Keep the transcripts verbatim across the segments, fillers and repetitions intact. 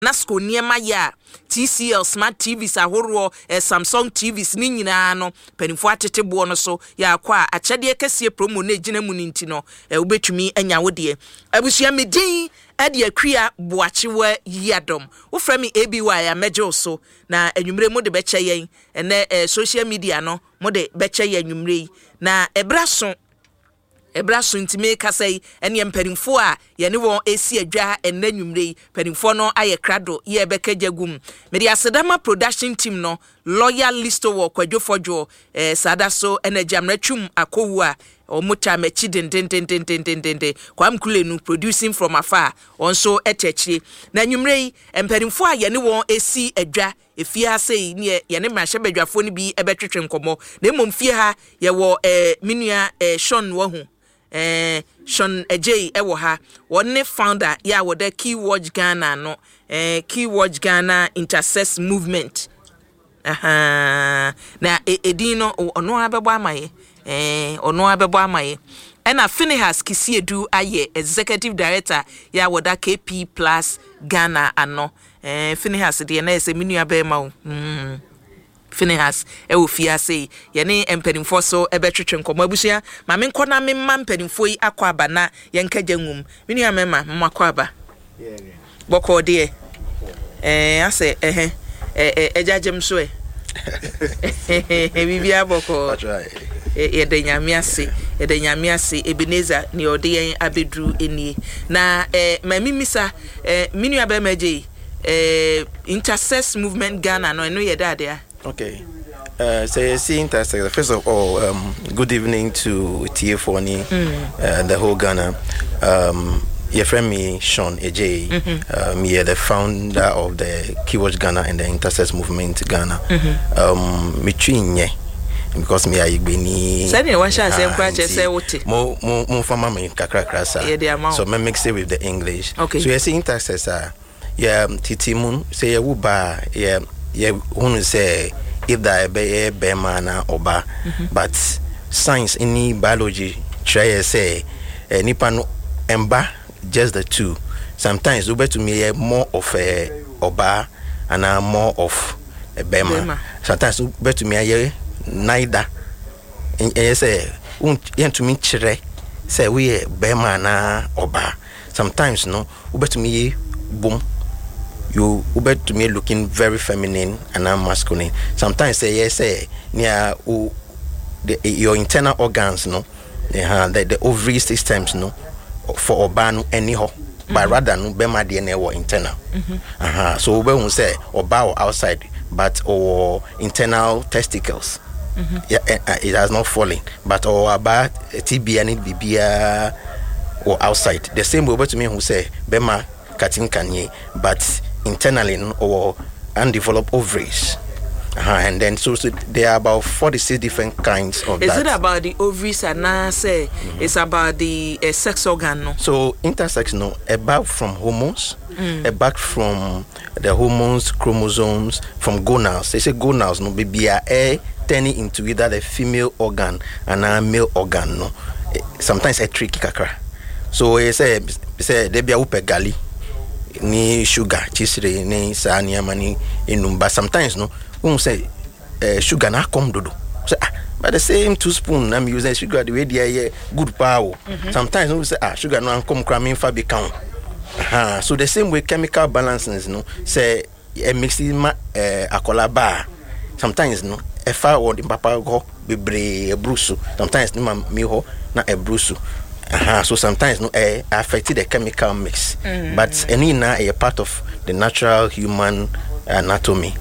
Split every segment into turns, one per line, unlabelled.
Nasco niema ya T C L smart T Vs ahoro eh, Samsung T Vs ni nyina no penifo atete bo no so ya kwa achade kese promo na gina mu ninti no eh, ubetumi anya wode abusua medin ade akua boachewa yadom wo fra me A B Y ya mejo so na anwumre mo de beche yen ene eh, social media no mo de beche yen anwumre na ebraso Ebraso ntime kasai ene mpanimfo a ye ne won esi adwa enne nwumre mpanimfo no aye krado ye beka jagum mede asedama production team no loyal listo wo kwadwofojo eh sada so ene jamratwum akowu a omuta mechi den den den den den den den kwam kulenu producing from afar onso etechire na nwumre mpanimfo a ye ne won esi adwa efie ha sei ne ye ne mahye badwafo ne bi ebetwetwe nkomo na mom fie ha ye wo eh minua eh Sean wo hu eh Sean Ejay ewo ha one founder ya wo the Keywatch Ghana no eh Keywatch Ghana Intersex Movement aha na edin no ono abebo amaye eh ono abebo amaye ena Finehas Kisiedu aye executive director ya wo the K P Plus Ghana ano eh Finehas de na ese minu abema wo mm Finehas e wo fia sei ye ne empanimfo so e betwetwe nkomo abusua ma me nkona me ma empanimfo yi akwa aba na ye nkaja ngum minu amema mmakwa aba boko de eh ase eh eh ejajem so e bibia boko e de nyame ase e de nyame ase Ebenezer ni ode yen abedru eni na eh ma mimisa eh minu abema je eh Intersex Movement Ghana no eno ye dade.
Okay. Uh, so you see, Intersex. First of all, um, good evening to T F one, mm. uh, the whole Ghana. Um, your friend me, Sean Ejay. Mm-hmm. Um, you're the founder of the Keywatch Ghana and the Intersex Movement Ghana. Mm-hmm. Um, me trinye because me I beni.
Say me one chance. Say one chance. Say what?
Mo mo mo fama me kakra krasa.
Yeah, the amount.
So me mix it with the English.
Okay.
So you see, Intersex. Uh, yeah, titimun. Say you ba yeah. Yeah, who say if that be a be man or ba, but science in biology try say uh, nipa no emba just the two. Sometimes you to me more of a oba and a more of a bema. Sometimes you to me a neither. And you say un to me chere say we bema na oba. Sometimes no you to me boom. You ube to me looking very feminine and I'm masculine. Sometimes say yes, say near uh, the, your internal organs, no, uh, the, the ovary systems, no, for oban anyhow, mm-hmm. but rather no be my D N A or internal. Mm-hmm. Uh-huh. So ube won't say oba or outside, but or internal testicles. Mm-hmm. Yeah, uh, it has not fallen, but or about T B and B B or outside. The same way to me who say bema cutting kanye, but internally or undeveloped ovaries. Uh-huh. And then so, so there are about forty-six different kinds of
is
that.
Is it about the ovaries and now say mm-hmm. it's about the uh, sex organ? No? So
intersex no about from hormones, mm. about from the hormones, chromosomes, from gonals. They say gonals no baby are air turning into either the female organ and a male organ no. Sometimes a tricky kakra. So they say say they be a upe gali. Ni sugar chisre ni sani amani inumba sometimes no we say uh, sugar na come dodo say ah but the same two spoon I'm using sugar the way they good power mm-hmm. Sometimes we say ah sugar no come cramming fa be count uh-huh. So the same way chemical balances no say a mixing ma uh, akola bar sometimes no e fa or the papa go bebre e brusu sometimes ni ma mi ho na e brusu. Uh-huh. So sometimes no uh, affected the chemical mix, mm. but any na a part of the natural human anatomy.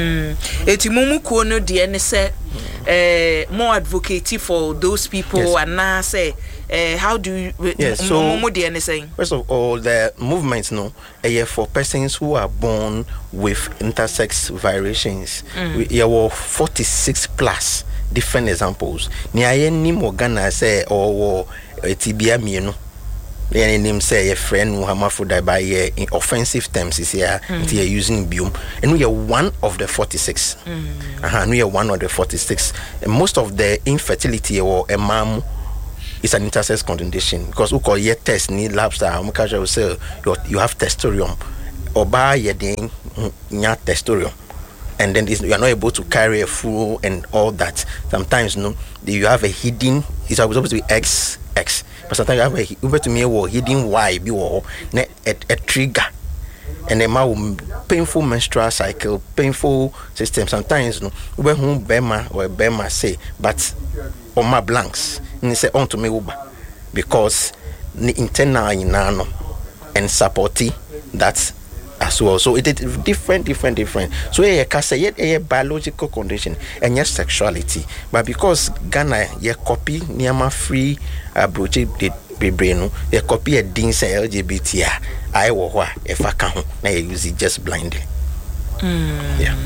Eti mumu kono di ene say eh more advocate for those people. Yes. And now say uh, how do you
yes, so
mumu di ene saying?
First of all, the movements no uh, for persons who are born with intersex variations. Mm. We have forty-six plus different examples. Ni aye ni mo Ghana say or tibia mienu the name say a friend who hermaphrodite by in offensive terms is here mm. They are using biome and we are one of the forty-six mm. uh-huh, and we are one of the forty-six and most of the infertility or a mom is an intersex condition because we call your test need labs that you have testosterone oba yedin nya testosterone, and then you are not able to carry a full and all that. Sometimes no, you have a hidden. It's supposed to be X X, but sometimes you have a over to me a hidden Y be or a, a trigger, and then my painful menstrual cycle, painful system. Sometimes no, we whom Bema or Bema say, but on my blanks, and say on to me uba because the internal in nano and supporty that's as well. So it is different, different, different. So yeah, can say yet a biological condition and yes, sexuality. But because Ghana, you copy Niama free approach the brain, you copy a din say L G B T I or if I can, now you use it just blindly.
Mm.
Yeah.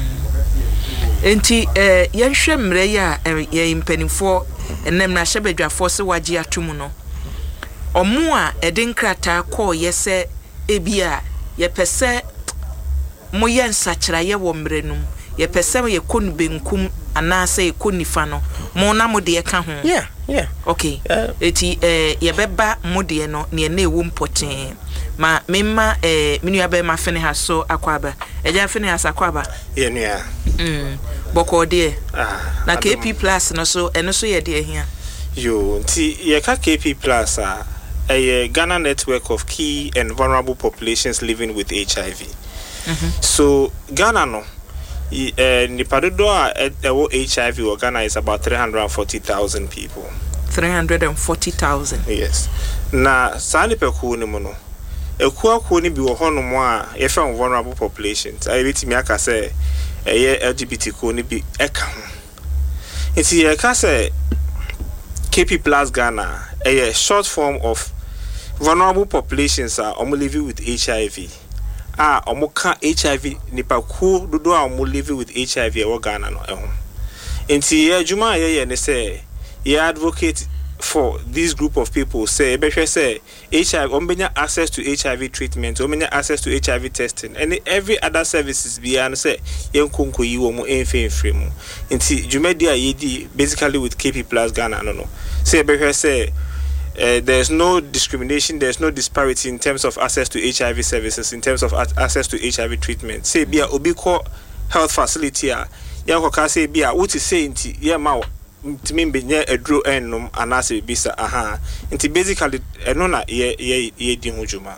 Enti eh yenhwe mre ya ye impenifo enem na hyebedwafo se wage atomu no. Omo a eden krata call yese ebia ye pese mo ye nsakira ye wo mrenum ye pese ye konu benkum anase ye konifa no mo na mo de ka ho.
Yeah, yeah.
Okay. Uh, eti eh ye beba mo de no ne na ewo mpoten ma memma eh minu abe ma fene ha so akwaba eja fene ha sakwaba
ye nua
mm boko de
ah
na K P plus no so eno so ye de hia
yo nti ye ka K P plus a a Ghana network of key and vulnerable populations living with H I V. Mm-hmm. So Ghana no eh nipadodo a ewo H I V or Ghana is about three hundred forty thousand people.
three hundred forty thousand.
Yes. Na sani peku ni mo no ekuwa ko ni bi wo hono mo a ye fa vulnerable populations. I beti mi aka say eh L G B T ko ni bi eka ho. It's ye ka say K P plus Ghana a short form of vulnerable populations are omo living with H I V. Ah, omo ka H I V nipa ku dodo a omo living with H I V e wo Ghana no ehun. Enti ye adwuma ye ye ne say ye advocate for this group of people say ebehwe say H I V ombenya access to H I V treatment, ombenya access to H I V testing and every other services bia no say yenkonko yi wo mo emfe emfre mu. Enti dwumadi a ye di basically with K P plus Ghana no no. Say ebehwe say Uh, there's no discrimination, there's no disparity in terms of access to H I V services, in terms of access to H I V treatment. Say, be a Obiko health facility, ya ko say be a what is saying, yeah, ma to me be near a draw and an assay bisa, aha. Inti basically, a nona ye ye ye dimujuma.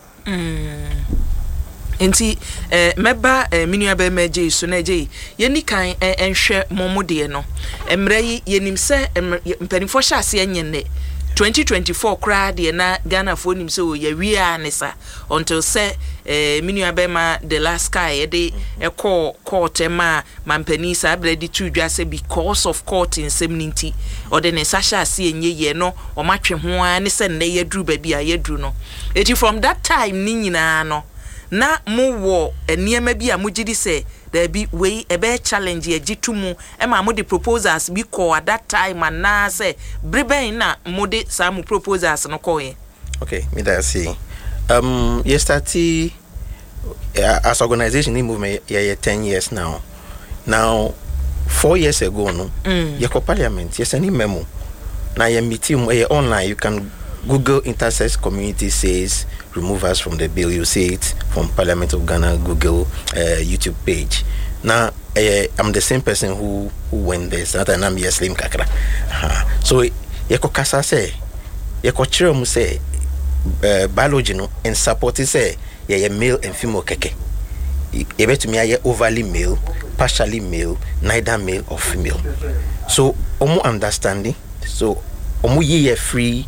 Inti eh meba eh minua be meje so na je ye ni kan enhwe momode no emre yi yenim se mpanifo hya ase anyene twenty twenty-four crowd ye na Ghana for nim so ye wi anisa until say eh minua be ma the last guy e de e call court e ma mampani sa bredi tu dwa say because of court in seventy or the nesasha ase enye ye no o matwe ho an se ne ye dru ba bi a ye dru no eti from that time ni nyina no na mo wo eniema bi a mo gidi say there be way a bear challenge ye jitumu e ma mo the proposals bi call at that time and na say breben na mo de some proposals no call ye.
Okay, me that see um yesterday uh, as organization in movement yeah, yeah ten years now now four years ago no mm. ye ko parliament yes any memo na ye meeting eh, online you can Google intersex community says remove us from the bill. You see it from Parliament of Ghana Google uh, YouTube page. Now uh, I'm the same person who who went there. So that I'm here slim kakra. Uh-huh. So yeko kasa say yeko chiro mu say uh, biology no and support say yeah, yeah male and female keke. You bet me yeah overly male, partially male, neither male or female. So omo understanding. So omo ye free.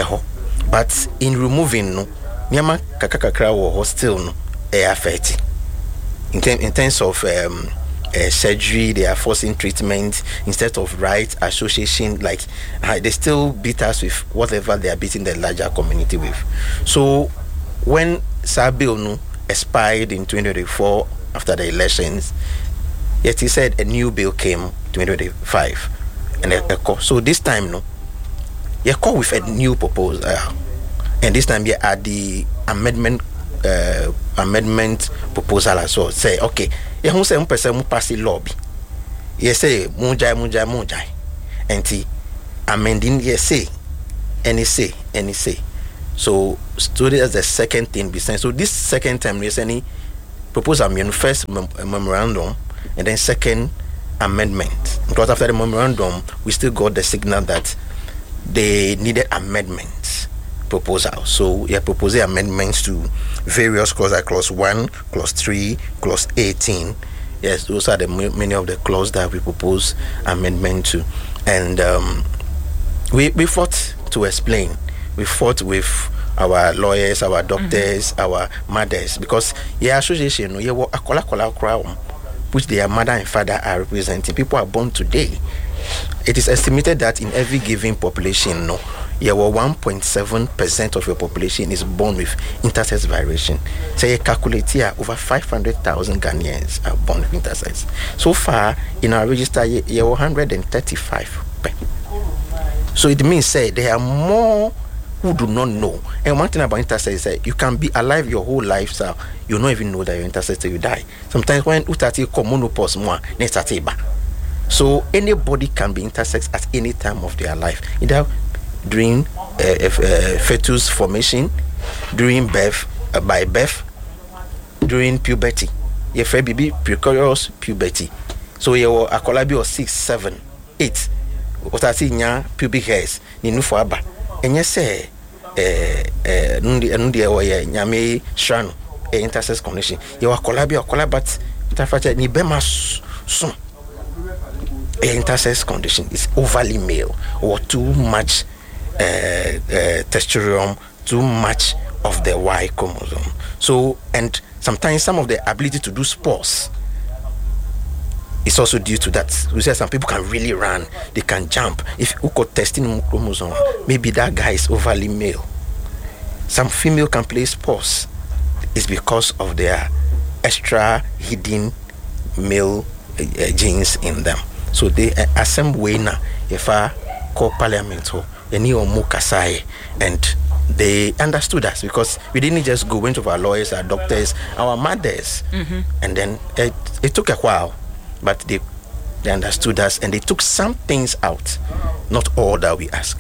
But in removing no nyama kakakakra wo still no e affect in, term, in terms of um, uh, surgery they are forcing treatment instead of right association like uh, they still beat us with whatever they are beating the larger community with. So when Sabil no expired in twenty twenty-four after the elections, yet he said a new bill came twenty twenty-five and a, a, so this time no you come with a new proposal, uh, and this time you add the amendment uh, amendment proposal as well. Say okay, you who say one person who pass the lobby. You say munjai munjai munjai, and the amending you say, any say any say. So study as the second thing besides. So this second time you say any proposal mean first mem- memorandum and then second amendment. Because after the memorandum, we still got the signal that they needed amendments proposal. So we are proposing amendments to various clauses like clause one, clause three, clause eighteen. Yes, those are the many of the clauses that we propose amendment to. And um, we, we fought to explain. We fought with our lawyers, our doctors, mm-hmm. our mothers, because yeah, association, yeah, a kola kola crowd, which their mother and father are representing. People are born today. It is estimated that in every given population, no, yeah, well, one point seven percent of your population is born with intersex variation. So you calculate here, over five hundred thousand Ghanaians are born with intersex. So far, in our register, yeah, one hundred thirty-five. So it means, say, there are more who do not know. And one thing about intersex is that you can be alive your whole life, so you don't even know that you're intersex till you die. Sometimes when utati come monopause more, so anybody can be intersex at any time of their life, either during uh, uh, fetus formation, during birth, uh, by birth, during puberty. Your friend baby precocious puberty. So you are a collabi of six, seven, eight. What I see nya pubic hairs ni nufu aba. And you say, eh eh nundi nundi ewa ye nyame shrano e intersex condition. You are collabi or collabat. Tafacha ni bema soon. Intersex condition is overly male or too much uh, uh, testosterone, too much of the Y chromosome. So, and sometimes some of the ability to do sports is also due to that. We say some people can really run, they can jump. If you got testing chromosome, maybe that guy is overly male. Some female can play sports. It's because of their extra hidden male uh, genes in them. So they uh, assemble na if I call parliament ho any omo kasai, and they understood us because we didn't just go into our lawyers, our doctors, our mothers, mm-hmm. and then it, it took a while, but they they understood us and they took some things out, not all that we ask.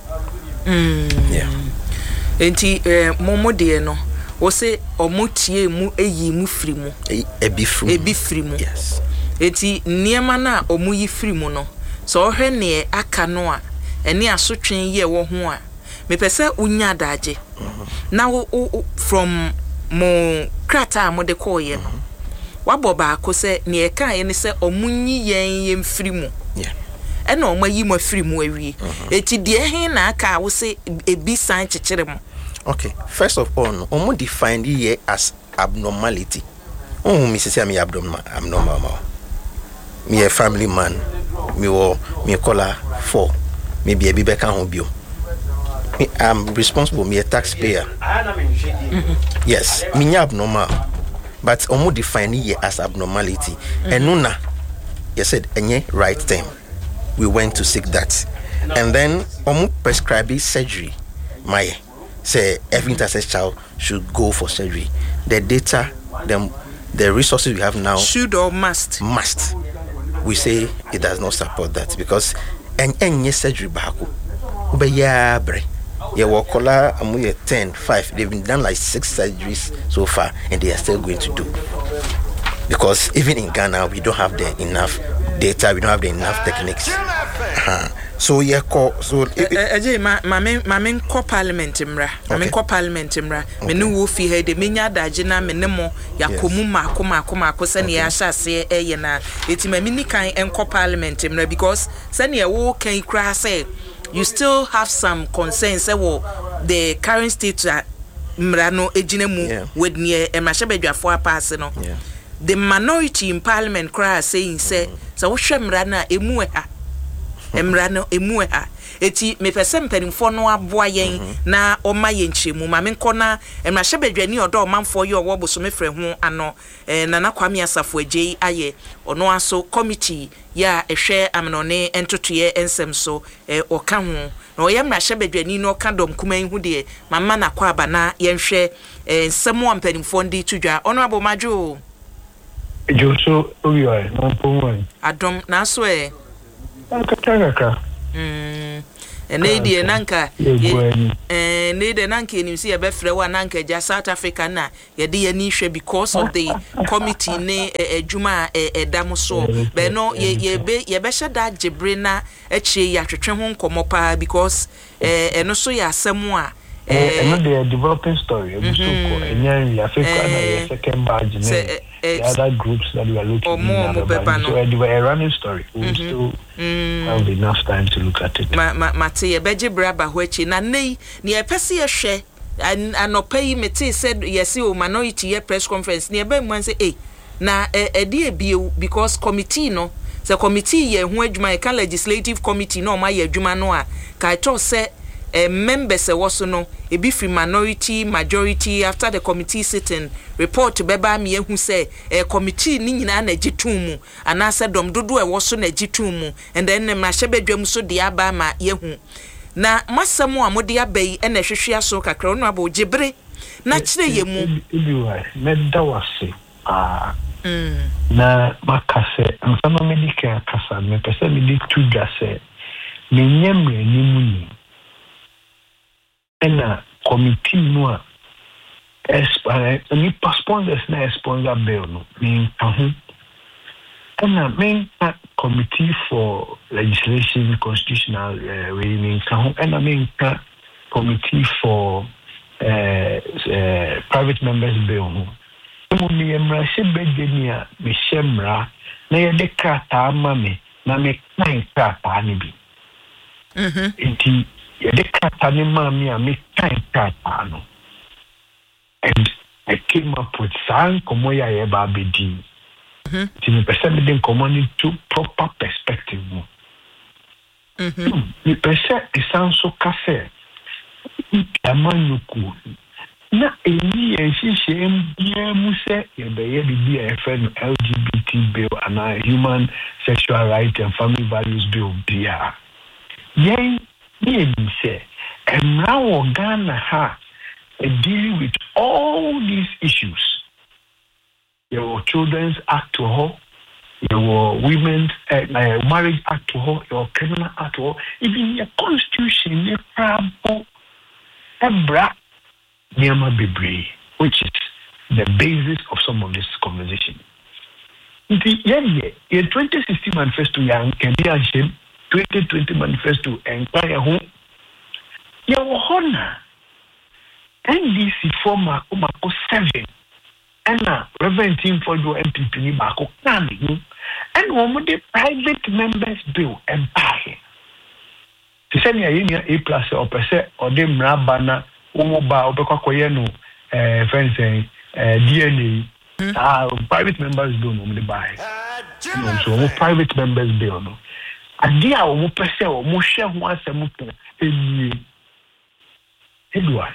Mm.
Yeah.
Enti momo de no wo se omotie mu eyi mu firi mu
ebi firi
ebi firi mu.
Yes.
Eti niema na omu yi firi mu no so ohwe ne aka no a ene asotwen ye wo ho a mepese unya daje na wo from mo krata mo de ko ye no wabo ba ko se ne e kan ye ne se omunyi yen ye mfiri mu
yeah
ena omayi mo firi mu awie eti de he na aka wo se ebi san chechire mu.
Okay, first of all, no, omu define ye as abnormality. Oh, me say me abnormal, abnormal. Me a family man, me wo me color four, me be a bibe kan hobio. Me I'm responsible, me a taxpayer. Mm-hmm. Yes, me abnormal, but omu define ye as abnormality. Mm-hmm. And nuna, you said any right time, we went to seek that, and then omu prescribe surgery. My say every intersex child should go for surgery. The data, the the resources we have now,
should or must
must. We say it does not support that because any surgery baku ube ya bre ya wakola amu ten five they've been done like six surgeries so far and they are still going to do, because even in Ghana we don't have the enough data, we don't have the enough techniques. Uh-huh. So yeah, so
eje ma ma ma men ko parliament mra ma men ko parliament mra me ne wo fi he de menya daje na me ne mo yakomu mako mako mako se ne ya hyase eye na eti ma mini kan enko parliament mra, because se ne wo kan kra say you still have some concerns about the current state mra no ejina mu with ne e ma hyebadwafo apase no. The minority in parliament cry saying say so wo hwe mra na emu ha emra no emu ha eti me pese mpanimfo no aboa yen na oma yen kyemu ma menko na emra hyebadwani odo manfo ye owo bosome frɛ ho ano eh, nana kwame asafo agye aye ono aso committee ya ehwe amnone entotoye ensem so eh, oka ho na oyɛ mra hyebadwani no ka dom kuman hu de mama na kwa aba na yenhwɛ eh, nsɛm mpanimfo ndi tudwa ono abomadwo
Joso Oyo no pomo
adom na so e
akataka
mm and they de nanka eh ne de nanka nim se ye be frɛ wa nanka ja South Africa na ye de ye ni hwɛ because of the committee ne adwuma edam so be no ye ye be ye be hye da gibre na akire ya twetwe ho nkomo pa because eh eno so ya asɛm a
eh no the developing story e so ko enya ya Africa na ye second badge ne the other groups that we are looking at so they were a running story we mm-hmm. still mm. have enough time to look at it
ma ma ma te ye beje braba ho achi na nei ne e pese ye hwe anopa yi mete said yes o minority ye press conference ne e ba mu say eh na e de ebie because committee no the committee ye ho adwuma e kan legislative committee no ma ye adwuma no a ka to say Uh, members was no a be free minority majority after the committee sitting report to beba me who say a committee ni nyina na gitumu and I said dom dodo e was na gitumu and then ma shebedwam so de aba ma yehu na masamo a mode abai e na hwehwe so kakra no abo gibre na kire yemu
ibiwa me da wase ah na makase ansano medical kasa me pese me di tu dase me nyemre ni muni and a committee no espare ni sponsors na sponsor bill no mean ahu and a main committee for legislation constitutional uh, mean ahu and a main committee for uh, uh, private members bill no mo mi emra se bedenia me shemra na ye de krata ma me na me kan krata ni bi mhm enti ye de krata ni ma me a me kan krata no and I came up with sang como ya ye ba bedi mhm ti me pese me den command to proper perspective mo mhm me pese isan so kase amanyuku na eni ehihye mbia mu se ye be ye bibia efen L G B T bill and a human sexual rights and family values bill bia ye ye say emra wo Ghana ha dealing with all these issues. Your Children's Act to her, your Women's uh, Marriage Act to her, your Criminal Act to her, even your Constitution, your Prabo, Ebra, Nyama Bibri, which is the basis of some of this conversation. The yeah, yeah, twenty sixteen manifesto, young Kenya Jim, twenty twenty manifesto, entire home, your honor. N D C former Omako seven and now Reverend Team for your M P P Mako Kami and one the private members bill and buy. To send me a plus or per se or them Rabana Omoba Obekoyeno uh friends saying uh D N A uh private members bill no the buy. So private members bill no. Adia o per se o mo share one semupo e Edward.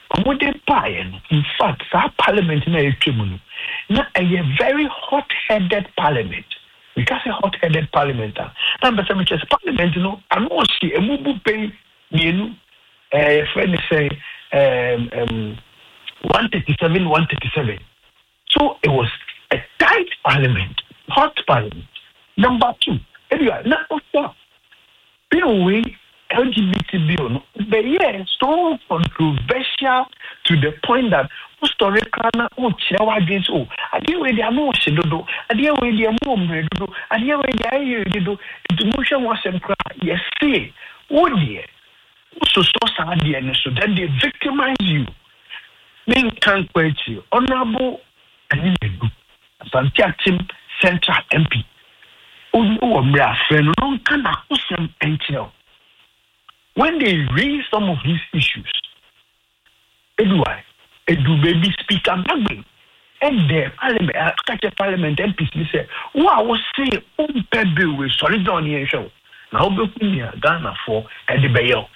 In fact, our parliament na etwemu na a very hot-headed parliament. We can say hot-headed parliament. Na be say me parliament no ano si emubu pay mienu eh friend say um um one thirty-seven one thirty-seven. So it was a tight parliament, hot parliament. Number two, anyway, na also bill we L G B T bill, no, but yeah, so controversial to the point that historically, oh, chair against oh, I deal with the more shedodo, I deal with the more mredo, I deal with the air do. The motion was and cry, yes, say, oh dear, so so sad, so then they victimize you. Men can't quit you, honorable, and you do. Santiago Central M P. Oh, no, my friend, no can accuse them and tell. When they raise some of these issues, Edward, Edu baby speaker, and the parliament, uh, parliament M Ps say, "What I was saying, own bill with solid on the show. Now, we are Ghana for and the bail,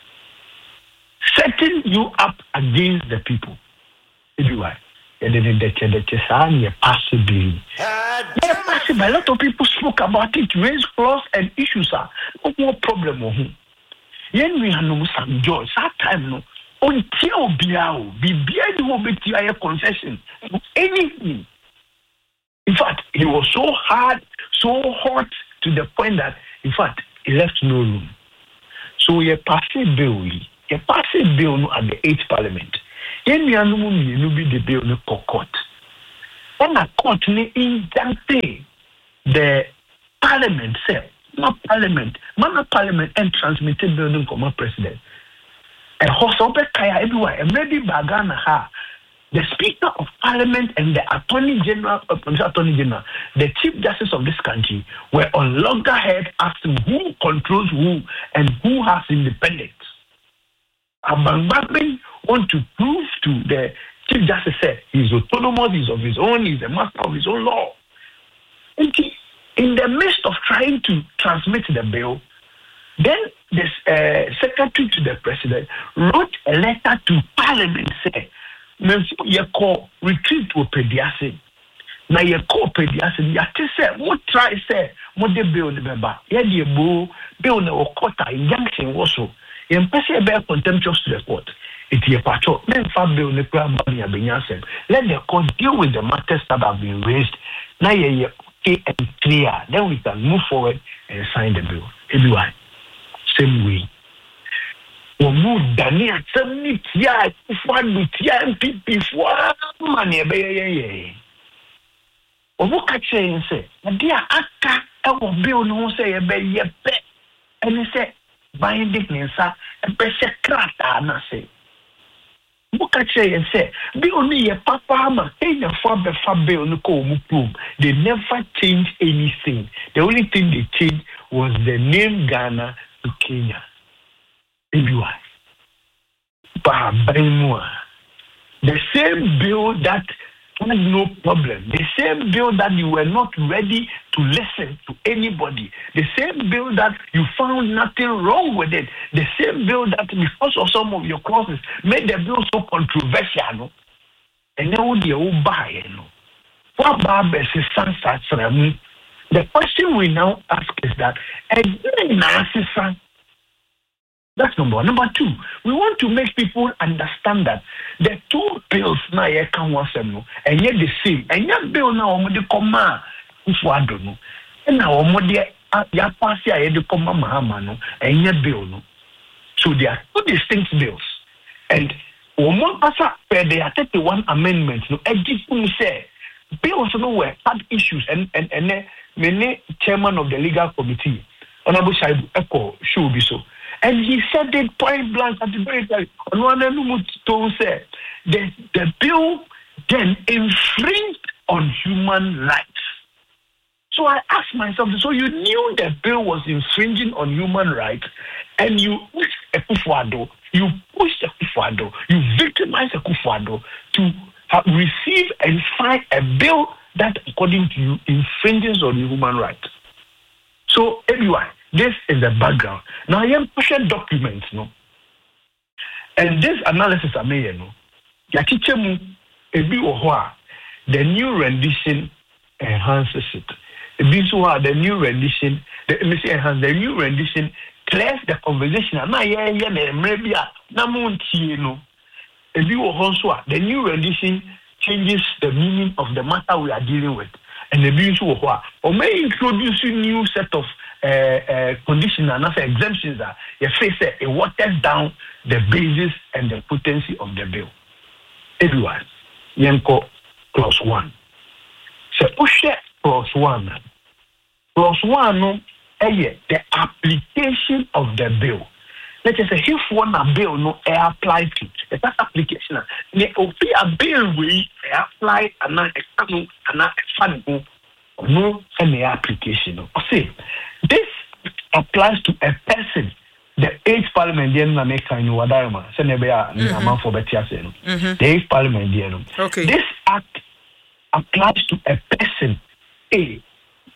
setting you up against the people, Edward." And then the the possibly, yeah, possibly. A lot of people spoke about it, raised clause and issues are no more problem. Yen we have some joy. That time no. Until biao, be beard will be a concession. Anything. In fact, he was so hard, so hot to the point that, in fact, he left no room. So you pass a bill, you pass a bill at the eighth parliament. Then you know you be the bill no court. When a court ni injunct the parliament say, not parliament, man parliament and transmitted bill no come president. A horse open kaya everywhere, and maybe bagana ha. The Speaker of Parliament and the Attorney General, uh, Attorney General, the Chief Justice of this country, were on loggerhead as to who controls who and who has independence. Abang want to prove to the Chief Justice that he's autonomous, he's of his own, he's a master of his own law. And he, in the midst of trying to transmit the bill, then the uh, Secretary to the President wrote a letter to Parliament saying, you call retreat to pediase. Now you call pediase. You say, what try say, what the bill the member? Yeah, the bill, bill no quota injunction also. You empecé a contemptuous to the court. It's a patrol. Then fab bill the crab money a benyasem. Let the court deal with the matters that have been raised. Now you okay and clear. Then we can move forward and sign the bill. Anyway, same way. Omu Daniel seventy tia fund tia M P P for money be ye. Omu ka che say, "Dia aka e wo bill no say e be ye pe." And say, "Binding nsa e be secreta na say." Omu ka che say, "Bill ni ye papa ma e na for be fa bill no ko omu prove." They never changed anything. The only thing they changed was the name Ghana to Kenya. Everyone. The same bill that had no problem, the same bill that you were not ready to listen to anybody, the same bill that you found nothing wrong with it, the same bill that because of some of your clauses made the bill so controversial, no? And now they will buy it. No? The question we now ask is that, that's number one. Number two, we want to make people understand that the two bills now you can want them and yet the same. And yet bill now we the command if we don't know. And now we the ya pass ya the command Mahama no and yet bill no. So there are two distinct bills. And we pass per the thirty-one amendments no. Egypt say bills no were had issues and and and many chairman of the legal committee, Honorable Shaibu Eko, should be so. And he said it point blank at the very time. The, the bill then infringed on human rights. So I asked myself, so you knew the bill was infringing on human rights, and you pushed Akufo-Addo, you pushed Akufo-Addo, you victimized Akufo-Addo to have, receive and sign a bill that, according to you, infringes on human rights. So everyone. This is the background. Now, I am pushing documents, no? And this analysis I made, no? Ya teacher mu ebi wo the new rendition enhances it. Ebi so the new rendition, the me say enhance the new rendition clears the conversation. Na ye ye na emre bia na mo ntie no. Ebi wo so the new rendition changes the meaning of the matter we are dealing with. And ebi so wo or may introduce a new set of Uh, uh, conditions and also exemptions that you face it, it waters down the basis and the potency of the bill. Everyone, Yanko plus one. So push plus one. Plus one, no, eh, the application of the bill. Let's say if one a bill no eh, apply to that application, the a bill we apply and not examine and not expand no any application. I say this applies to a person. The eighth parliament, the America in Wadarma, Senebea, Naman for Betias, the eighth parliament. Okay. This act applies to a person. A.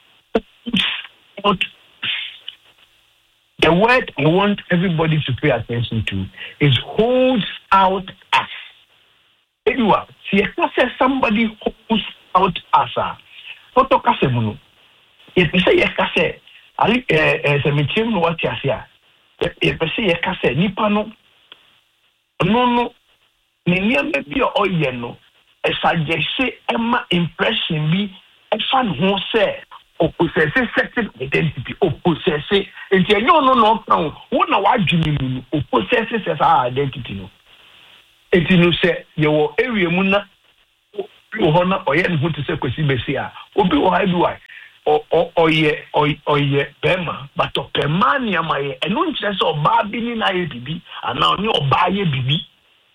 The word I want everybody to pay attention to is holds out as. Anyone, see, somebody holds out as a. Foto kasemuno. If you say yes, Ali eh se mitim no what asia. If you say yes, nipa no no no ni niam bi o ye no. E suggest emma impression bi e fan ho say or possess a certain identity, or possess it, and you know, no, no, what now, what do you mean, or possesses as our identity? No, and you know, say, your area, Muna, Ohana, or yet, who to say, Quasibesia, or be why do I, or, or, or ye, or, or ye, Bema, but to Pemania, my, and no interest of Barbie in I B B, and now no buy a B B.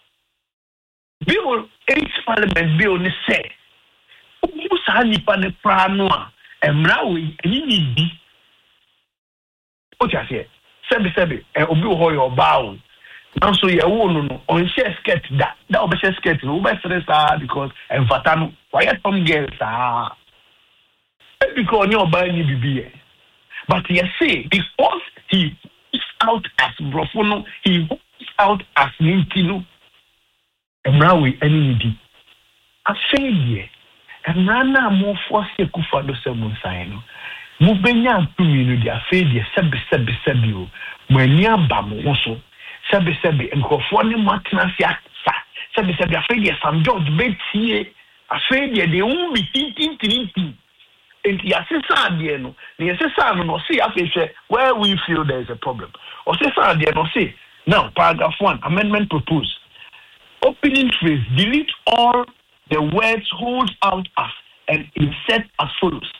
Bill, eight parliament bill, ne say, who sa nipa ne pranoa, emra we, any be. What I say, Sebi Sebi, and Obi Hoy or Bow. Now, so you won't know, on share skirt that, that will be share skirt, no best because, and Fatano, why are some girls are because you're buying B B. But you say, because he is out as Brofono, he is out as Nintino. Emra we any be a failure. Emra na mo force kufa do se mo nsan no. Mo benya tumi no dia failure sebe sebe sebe o. Mo ani aba mo so. Sebe sebe enkofo ne matna sia sa. Sebe sebe a failure Sam George betie. A failure de un bi tin tin tin tin. Enti asesa ade no. Ne asesa no no see afehwe where we feel there is a problem. O asesa ade no see. Now paragraph one amendment proposed. Opening phrase, delete all the words hold out as and insert as follows.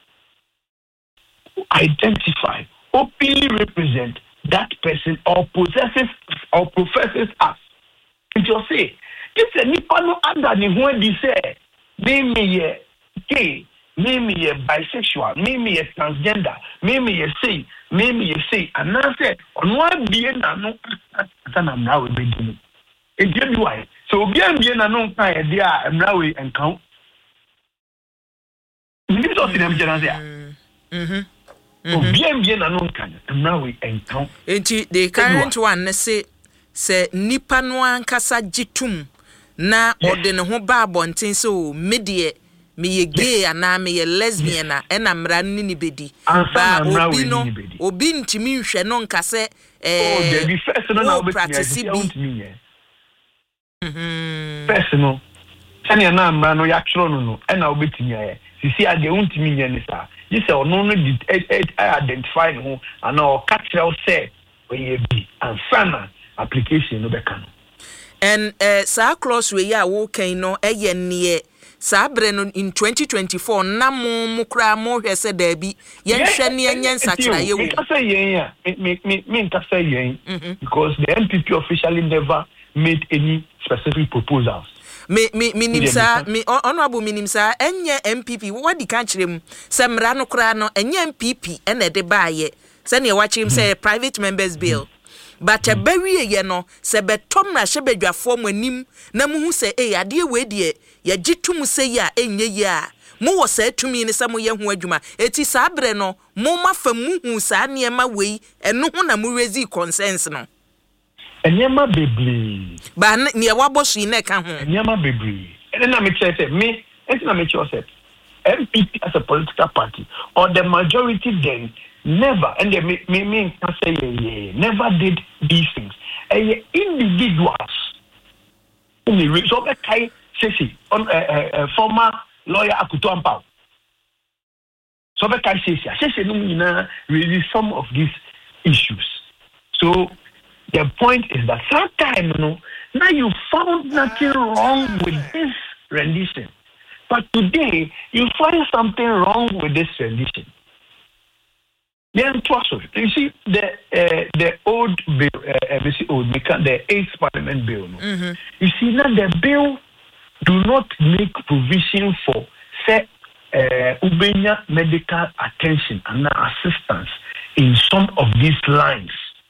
Identify, openly represent that person or possesses or professes as. And you say, it's a nippano under the when they say, name me a gay, name me a bisexual, name me a transgender, name me a say, name me a say, and I said, on one being no, I'm now with me. It did why. So be and be an unknown kind idea and railway and count. You need to see them general there. Mm-hmm. Be and be an unknown kind and railway and count.
The current one say, say Nipa no ankasa jitum na ode ne ho ba bonten so media me ye gay ana me ye lesbian na e na mra ni ni bedi ba obi no obi ntimi nhwe no nkase eh
oh the first no na
practice bi.
Mhm. Personal. Sani na mra no ya twro no no e na obetimi aye. Sisi ade untimi nye ne sa. You say no no identify no and or catch you say when you be and sana application no be can.
And uh sa clause we ya wo kan no e ye ne sa bre no in twenty twenty-four na mo mo kra mo hwese da bi ye hwe ne enyen sa kira ye wo.
Me ka say yen ya me me me ka say yen because the M P P officially never made any specific proposals.
Me me minimsa me honorable minimsa enye M P P what di kan kirem se mra no kra no enye M P P e na de baaye se ne wa kirem say private members bill but a bury ye no se betom na hye badwafo mo anim na mu hu se e ade we de ye gitum se ya enye ye a mo wo se tumi ne se mo ye ho adwuma eti sa bre no mo ma fa mu hu sa ne ma wei eno ho na mo rezi consensus no
Enyama bebre.
Ba ne wabo so ine ka ho.
Enyama bebre. And na me say me, enti na me say M P P as a political party or the majority then never and they me me, me can say yeah, yeah, never did these things. And uh, individuals who so be kai say on a former lawyer Akuto Ampao. So be kai say say no nyina really some of these issues. So the point is that sometimes, you know, now you found nothing wrong with this rendition. But today, you find something wrong with this rendition. Then, you see, the uh, the old bill, uh, old, the eighth Parliament bill, no? Mm-hmm. You see, now the bill do not make provision for, say, uh, ubenya medical attention and assistance in some of these lines.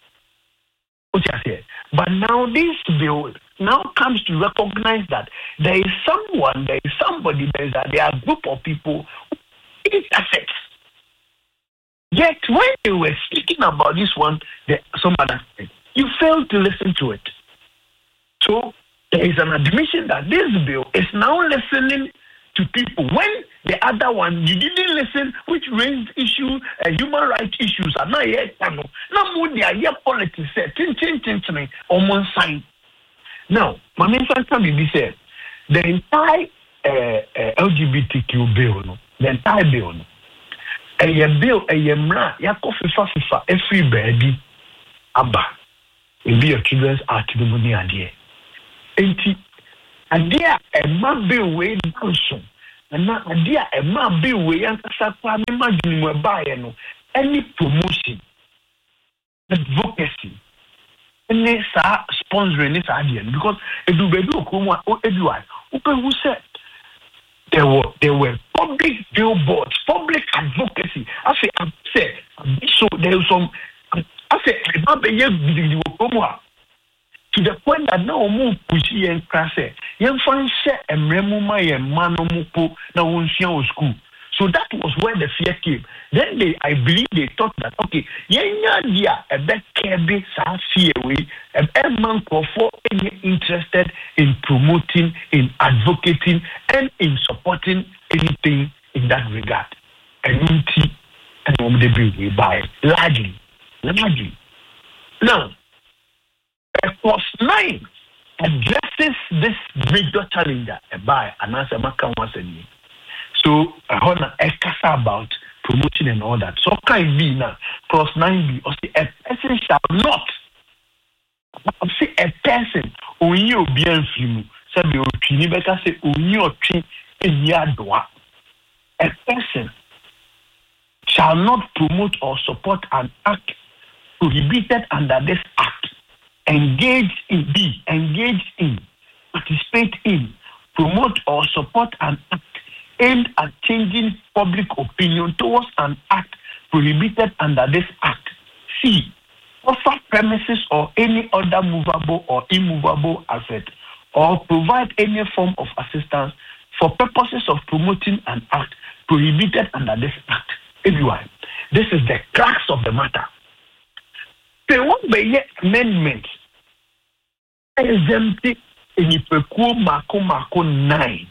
But now this bill now comes to recognize that there is someone, there is somebody, there is a, there are a group of people who it affects. Yet when they were speaking about this one, there, some other thing, you failed to listen to it. So there is an admission that this bill is now listening to people when the other one you didn't listen, which raised issue, uh, human rights issues are not yet. No, more they are yet politics. Tin tin tin tin on one side. Now, my main concern is this: the entire uh, uh, L G B T Q bill, no, the entire bill, no, a bill a yamra yako fifa fifa every baby aba will be a children's art the money idea enti idea a man bill way down and na idea a man bill way yankasa kwa me madwin mu ba ye no any promotion advocacy any sa sponsoring this idea because edu baby okomo eduwa open who said there were there were public billboards, public advocacy. I say I say so there was some I say to the point that now more pushy and class young fan share and remuma and manomupo now one school. So that was where the fear came. Then they, I believe they thought that, okay, yeah, yeah, a bit carry some fear way, a man for any interested in promoting, in advocating, and in supporting anything in that regard. And unity and on the bill by largely, largely. Now, clause nine addresses this major challenge by an answer Maka once a year. So I want to ask about promoting and all that. So can be now clause nine B or say a person shall not say a person only be enfimu. Say be opini better say only opini enyadwa. A person shall not promote or support an act prohibited under this act. Engage in B. Engage in. Participate in. Promote or support an act aimed at changing public opinion towards an act prohibited under this act. C. Offer premises or any other movable or immovable asset or provide any form of assistance for purposes of promoting an act prohibited under this act. Everyone, this is the crux of the matter. The one by amendment exempted in Ipeku Mako Mako nine.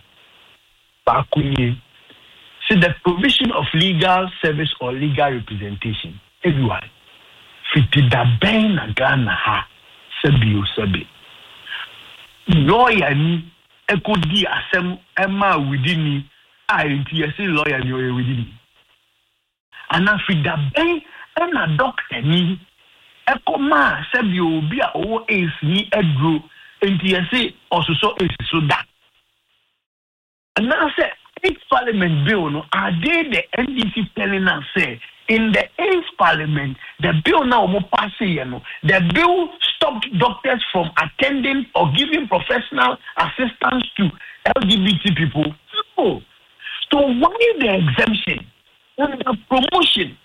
See the provision of legal service or legal representation. Everyone, fifty da ben na Ghana ha sebi o sebi. Lawyer ni ekodi asem ema within ni a enti yesi lawyer ni oye within ni. Ana fifty da ben na doctor ni ekoma sebi obi a owo ace ni edro enti yesi ososo ace so da. And now say eighth Parliament bill, no, are they the N D C telling us say in the eighth Parliament the bill now more passing, you know, the bill stopped doctors from attending or giving professional assistance to L G B T people. No. So why the exemption and the promotion?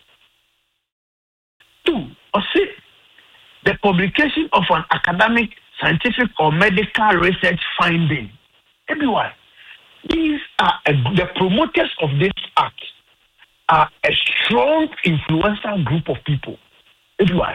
Two, or see the publication of an academic, scientific, or medical research finding. Everyone. These are uh, the promoters of this act are a strong influential group of people. It's why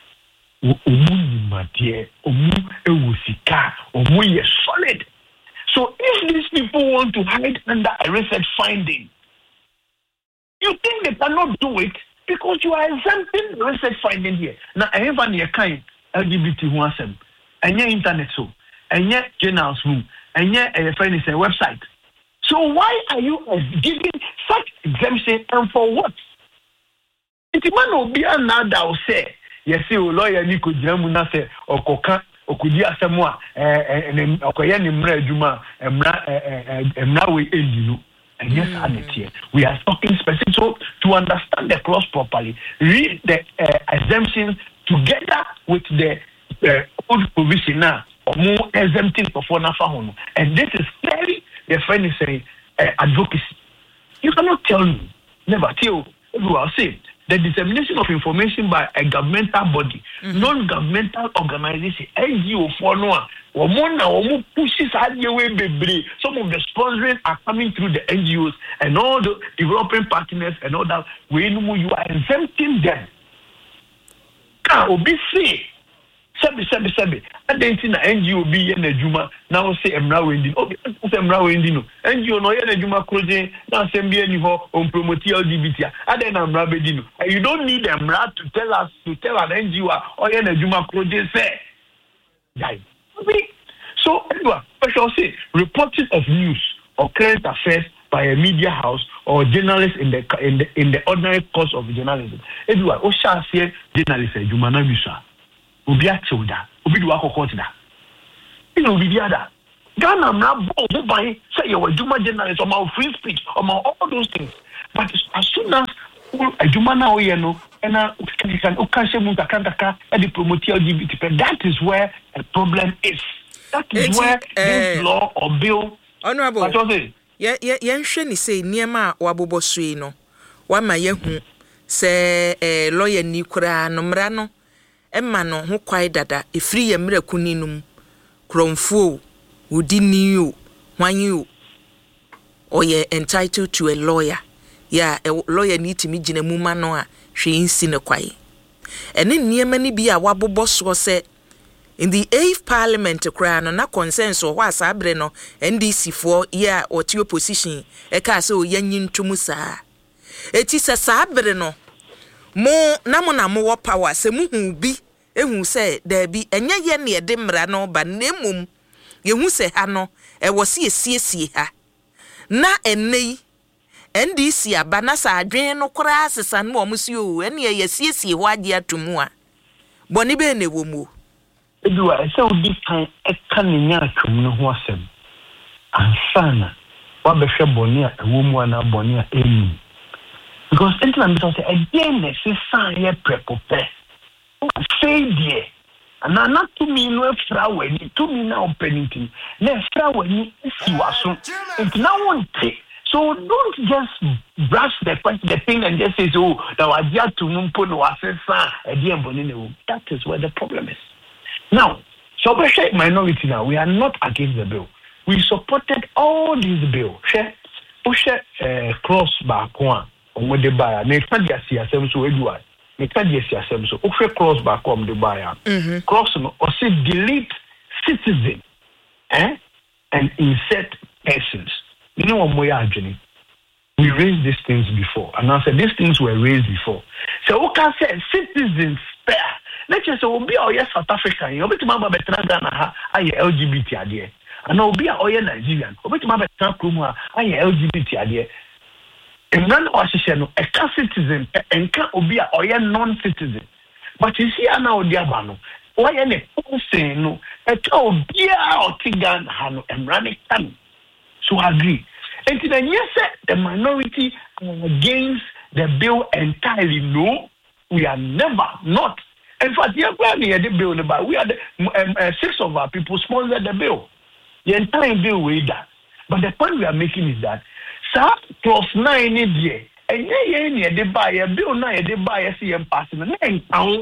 solid. So if these people want to hide under a research finding, you think they cannot do it because you are exempting the research finding here. Now I have any kind L G B T who has them, and your internet so, and your journals room. And yet, a friend is a website. So why are you giving such exemption and for what? It's man will be another say. Yes, you lawyer Nico Jamuna say or Coca or Kudia Samoa and Okoyan Juma and now we end you. And yes, mm. here we are talking specific. So to understand the clause properly, read the uh, exemptions together with the uh, old provision now. More exempting for Nafahono. And this is clearly the friend is saying uh, advocacy. You cannot tell me, never tell everyone say the dissemination of information by a governmental body, mm-hmm. non-governmental organization, N G O for no or more now or more pushes away baby. Some of the sponsoring are coming through the N G Os and all the developing partners and all that. We know you are exempting them. Can obviously. Sabi sabi sabi. I don't think N G O be in the Juma now say Emra Wendy. Okay, say Emra Wendy no. N G O no in the Juma closing now say be any ho on promote L G B T. I don't Emra Bedino. And you don't need Emra to tell us to tell an N G O or in the Juma closing say. So anyway, I shall say reporting of news or current affairs by a media house or journalist in the in the in the ordinary course of journalism. Everyone, o shall say journalist Jumana Bisa. Obi atilda, obi do akoko da. You know, obi ada. Ghana na bo by say you were Juma journalist or my free speech or my all those things. But as soon as a Jumana oyeno and a can okashe mu kakantaka e dey promote L G B T, that is where the problem is. That is it's, where uh, this law or bill
honorable
what was it?
Yeah, yeah, yeah, ni say niema wabobo sui no. Wama yehu se eh, lawyer ni kura no mra no emma no ho kwai dada efiri ye mra kuninum kromfuo udi niu hwanyu oye entitled to a lawyer. Yeah, a lawyer need to me gina mu ma no a hwe insi ne kwai. Ene niema ni bi a wabobo so se in the eighth parliament kura no na consensus o wa sabre no N D C for yeah or to opposition e ka se o yanyin ntumu saa eti se sabre no mo na mo na mo wo power se mu hu bi ehu se da bi enye ye ne ye de mra no ba nemum ye hu se ha no e wo se esiesie ha na enei N D C aba na sa adwen no kura asesa no mo si o ene ye esiesie ho age atomu a boni be ne wo mu
Edu a se odi kan eka ne nya atwom no ho asem ansana wa be hwe boni a ewo mu ana boni a eni because enti na me say again ne se san ye prepope say die ana na to me no efra wani to me na opening na efra wani si waso enti na wonte. So don't just brush the the thing and just say oh that was just to mumpo no asesa edi emboni ne. That is where the problem is. Now, so minority now, we are not against the bill. We supported all these bills. Share, push a cross back one on the buyer. Next time you see a sem so Edward. Next time you see a sem so push cross back on the buyer. Cross no or say delete citizen, eh, and insert persons. You know what we are doing? We raised these things before, and I said these things were raised before. So we can say citizens spare. Let's just say obi a oye South African, you obi to mama betra Ghana ha aye L G B T ade. And obi a oye Nigerian, obi to mama betra Krumu ha aye L G B T ade. Emran o ahihye no e ka citizen enka obi a oye non-citizen. But you see ana odi aba no, oye ne person no e ka obi a oti Ghana ha no emran kan. So agree. And then yes, the minority against the bill entirely. No, we are never not. In fact, we are the bill, but we are the um, uh, six of our people sponsored the bill. The entire bill we that. But the point we are making is that sir plus nine is here. And yeah, yeah, they buy a bill nine, they buy a C M passing and then town.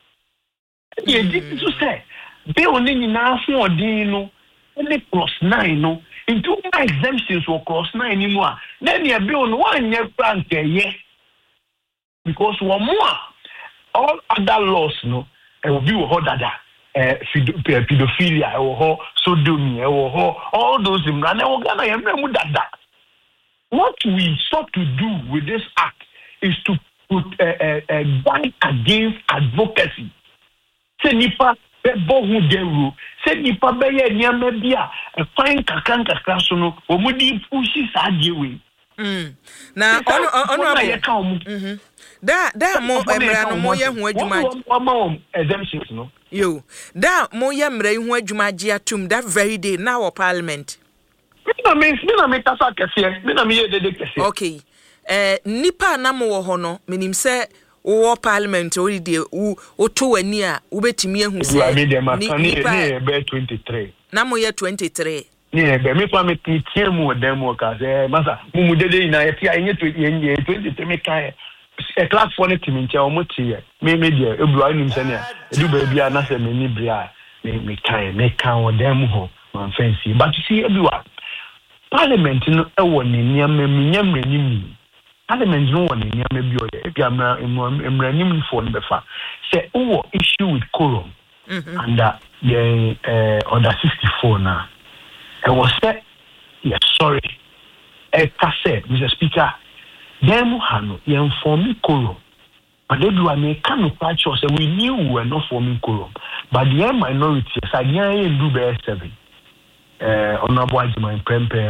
Yeah, this to say bill nini na for dino only plus nine no. Into my exemptions will cross nine anymore. Then you bill one year plan yeah. Because one more. All other laws, no, it will be a dada, pedophilia, or sodomy, or all those in Ghana. What we sought to do with this act is to put a uh, uh, ban against advocacy. Say nipa bebo hu deru. Say nipa beye nyama bia e fine kakan kakra so no omudi pushi sa dewe.
Mm. Na ono ono mhm. Da da mo emra no mo ye hu adwuma.
Oma exemptions no.
Yo. Da mo ye mra hu adwuma agi atum that very day na our parliament.
Me na me me na me tasa kese. Me na me ye dede kese.
Okay. Eh nipa na mo wo ho no menim se wo parliament ori de wo to wani a wo betimi ehu se.
Nipa be twenty-three.
Na mo ye twenty-three.
Yeah, but me for me team mo dem work as eh masa mu dede na ye tia enye twenty-three me kan a class for the team in Chaomoti, me media, a blue nim senior, do baby, and I say, me bria, me kind, make count them home, one fancy. But you see, everyone, Parliament in a one in near me, near Parliament no one in near me, if you are in running for the fa. Say, oh, issue with quorum under the order sixty-four now. I was said, yes, sorry, a cassette, Mister Speaker. Them hano yen forming quorum. But they do a mechanical patch or say we knew we were not forming quorum. But the minority, as I do bear seven. Uh, honorable Ajima Prempe,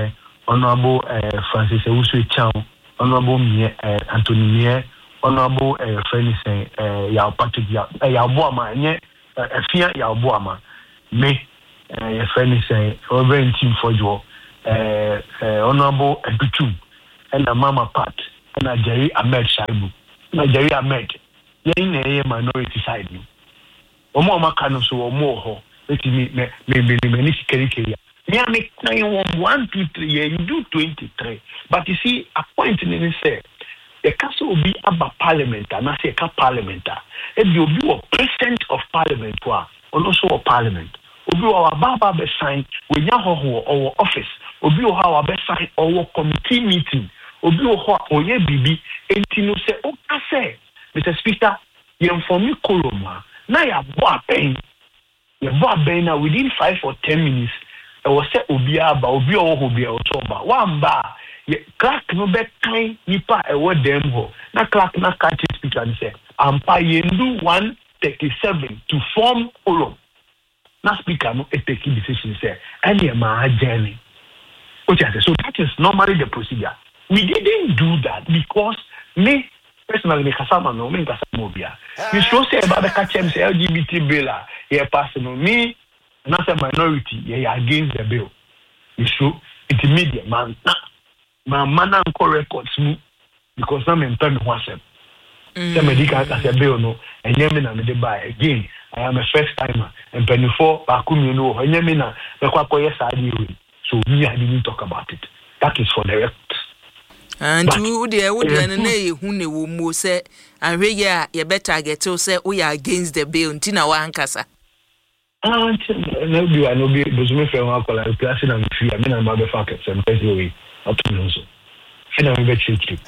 Honorable uh, Francis Ewusu Chao, Honorable Mie, uh, Anthony Mie, Honorable uh, friend saying uh, Yao Patrick Yao Yao Boama, nye Efia Yao Boama, me uh, friend saying Reverend Tim Fojo, uh, uh, Honorable Ebutu, and a Mama Pat, and a Jerry Ahmed Shaibu, and a Jerry Ahmed, yen a minority side. Omo Makano so omo ho, let me me me me me me me make one, two, three, yeah, you do twenty-three. But you see, a point in it say, the castle will be about parliament, and I say a parliament. If you be a president of parliament, or also a parliament, or you are Baba be sign when you have our office, or you have our best sign our committee meeting, or you have or ye bibi, and you say, oh, I say, Mister Speaker, you inform me Koloma, now you have bought pain, you have bought pain now within five or ten minutes. I was said Obia, but Obia or Obia or Toba. One bar, Clark no bet kind nipa a word them ho. Na Clark na catch speaker and say, I'm paying one thirty seven to form Olo. Na speaker no a taking decision say, any my journey. Which I say, so that is normally the procedure. We didn't do that because me personally, me kasama no, me kasama Obia. You should say about the catch him say L G B T bill, yeah, personal me. Not a minority, yeah, against the bill. It's true. It's immediate, man. My man and records me because I'm in pen one step. The medical as a bill, no, and Yemina me buy again. I am a first timer, and penny four, Bakum, you know, and Yemina, the Quakoya side. So me, I didn't talk about it. That is for the rest.
And you, dear, would you who knew say, and we ya, you better get to say, we are against the bill, Tina Wankasa.
Ah, no, be I no be business for one call. I class in and free. I mean, I'm about to some place away. Up to no so. And I'm very cheap.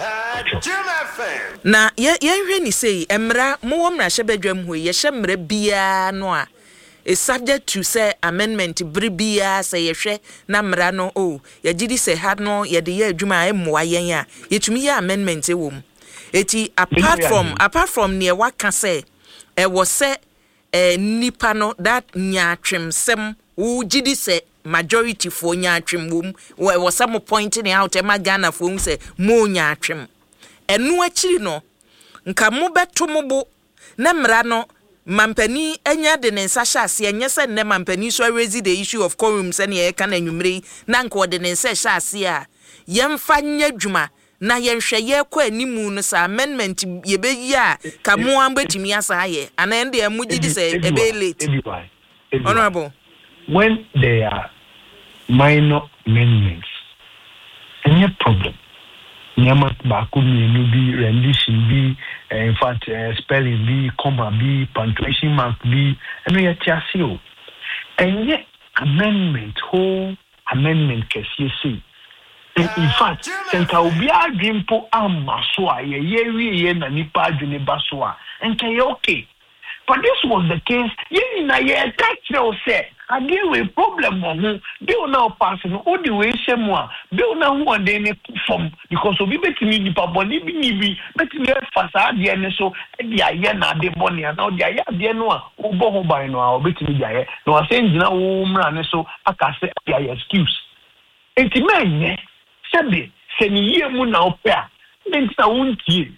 Na ye ye hwe ni sei emra mo mra hye badwam ho ye hye mra bia no a is subject to say amendment bri bia say ye hwe na mra no o ye gidi say had no ye de ye adwuma emmoa yen a yetumi ye amendment e wom eti apart from apart from near waka say e was say eh nipa no that nyatwemsem wo gidi say majority for nyatwem wom was some pointing out e magana for say mo nyatwem enu akiri no nka mo beto mo bo na mra no mampani anya de ne nsa hyase enye se ne mampani so raise the issue of quorum se ne e ka na nwumre na nka de ne nsa hyase a yemfa nya dwuma na yenhwe ye kwa animu no sa amendment ye be yi a ka mo ambetimi asa aye ana ende amu gidi se e be late honorable
when there are minor amendments any problem Nyama baku mienu bi rendition bi in fact uh, spelling bi comma bi punctuation mark bi eno ya tiase o enye amendment whole amendment kesi si in fact senka obi adwimpo amma so a ye ye wie na nipa adwene ba so a enka ye okay but this was the case ye na ye catch you say I deal with problem mo bill now pass no all the way shemu a bill now who and then from because obi betimi nipa boni bi ni bi betimi fasa de ne so e dia ye na de boni na o dia ye de no a wo bo ho ban no a obetimi dia ye no asen gina wo mra ne so aka se dia excuse enti menye sebe se ni ye mu na ope a enti na wontie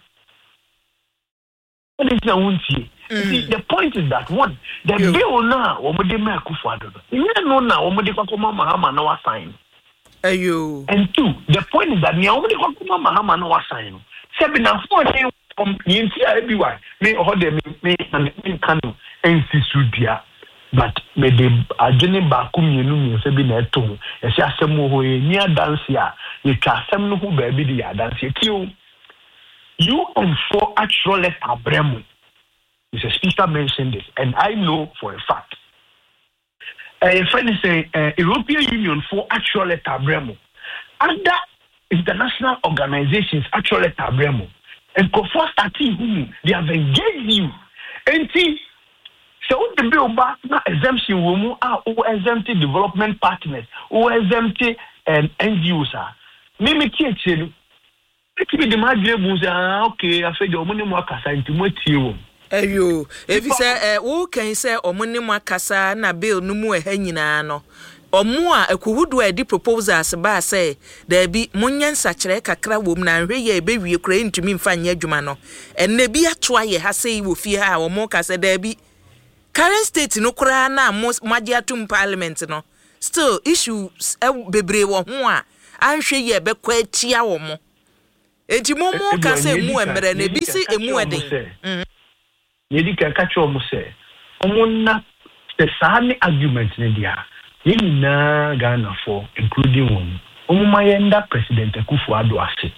enti na wontie. See, the point is that one, the yeah. bill now, omode me akufo ado. You know now, omode kwakoma Mahama na wa sign.
Ayo.
And two, the point is that ni omode kwakoma Mahama na wa sign. Sebi na four day from yenti everywhere. Me ohode me me me kanu ensisu dia. But me de adwene ba ku mienu mi sebi na eto. E se asem ho e ni adanse a, ye twa asem no ho ba bi di adanse tiwo. You and four actual let abremu. Mister Speaker mentioned this, and I know for a fact. A friend is saying, uh, European Union for actual tabremo. Other international organizations actually tabremo. And for starting whom they have engaged you. And see, so the bill back now exemption women are who exempted development partners, who exempted and N G Os are. Mimi Kitchen, it be the Madrid okay, I said, your money more into what you.
Ayo, if you say, eh, who can say, or money more cassa na bill no more hanging no. omo a ekuhudu e di proposals ba say there be munyan sachire kakra wom na hwe ye be wie kra ntumi mfa nya adwuma no enne bi atoa ye ha say wo fie ha omo ka say there be current state no kra na magia atum parliament no still issues bebre wo ho a anhwe ye be kwa atia wo mo enti momo ka say mu emre na bi si emu eden
ye di ka catch omo say omo na the same argument ne dia yini na Ghana for including one omuma yenda president Akufo-Addo ase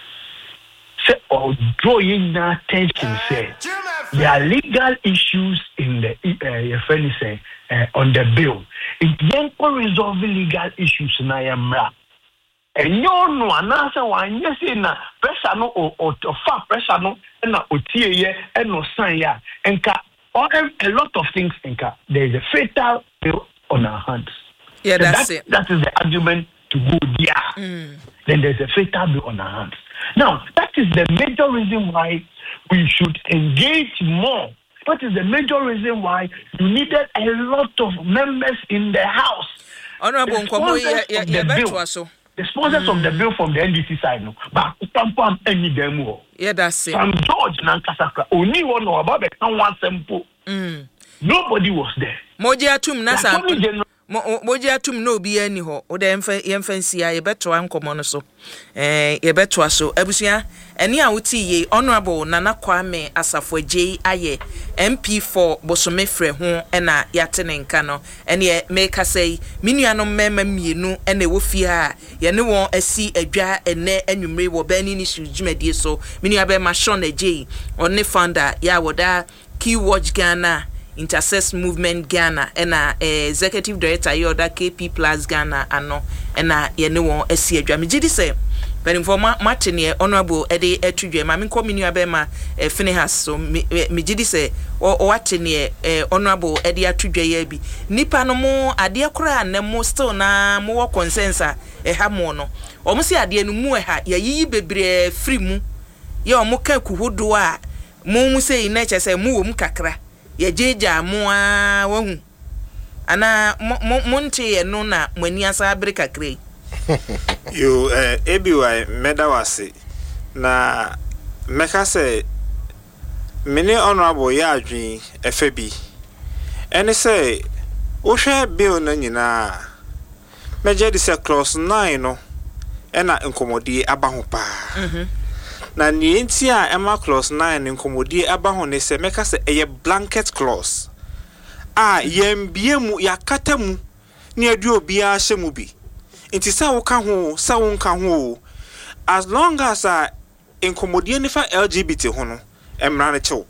say although yina tension say there are legal issues in the uh, friend say uh, on the bill it then can resolve legal issues na yamra and you know anasa wan say na pressure no or fa pressure no na otie ye and no sign ya enka a lot of things enka there is a fatal bill on our hands.
Yeah, that's
that,
it.
That is the argument to go there. Mm. Then there's a fatal bill on our hands. Now, that is the major reason why we should engage more. That is the major reason why you needed a lot of members in the House.
Honorable Nkomo, yeah, yeah,
the sponsors mm. of the bill from the N D C side, no, but pam any demo.
Yeah, that's it.
From George Nankasaka, only one or about one simple.
Mm.
Nobody was there.
Moji atum nasa moji atum no bi ani ho o de emfa yemfa nsia ye beto ankomo no so eh ye beto aso abusua eni a wuti ye honorable Nana Kwame Asafo J aye M P for Bosomefre ho na yatene nka no ene make say minuano mema mienu ene wo fie a ye ne won asi adwa ene anwumre wo bani ni sujumedie so minu abe ma Sean J on founder ya woda Key Watch Ghana Intercess Movement Ghana and uh, executive director yoda K P Plus Ghana ano and uh, ye ne won asi adwa me gidi say but informa Martin ye honorable ede etudwe ma me komini abema e Finehas so me gidi say o wate ne honorable ede atudwe ye bi nipa no mo ade kora na mo still na mo wo consensus e ha mo no o mo si ade no mu e ha ye yi bebre free mu ye o mo ka kuhudo a mo mu sei na che say mu wo mu kakra ye jeja mo a wo hu ana mo nte ye no na mani asa abre kakra
you eh ebi wa medawase na meka say mini honorable ya adwin efebi ene say wo hwe bill na nyina meje di say clause nine no ena nkomodi aba ho pa mhm na ni enti a ema clause nine nkomodi aba ho ne say meka say eye blanket clause a yembie mu yakata mu ne adu obi a hye mu bi enti sa wo ka ho sa wo nka ho as long as a nkomodi ni fa L G B T ho no emra ne chew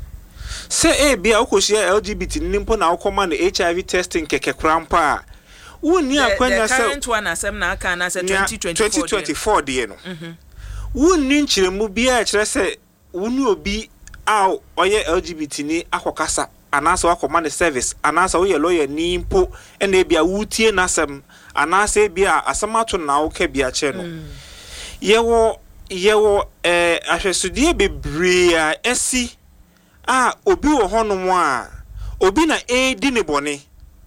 say e bia ukoshia L G B T nimpo na ukoma na H I V testing keke krampa woni akwanya say the
current one asem na aka na say twenty
twenty-four de no mhm woni nchiremu bia kire say woni obi a oye L G B T ni akokasa anasa wakoma ne service anasa wo ye lawyer nimpo ena bia wutie na asem anasa bia asamato na wo ka bia che no yewo yewo eh ahwesudie bebre a esi a obi wo honom a obi na e di ne bone